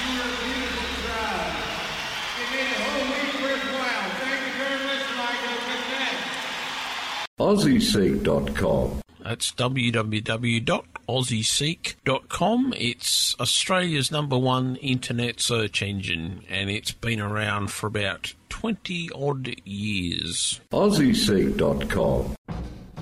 AussieSeek.com. That's www.aussieseek.com. It's Australia's #1 internet search engine, and it's been around for about 20-odd years. AussieSeek.com.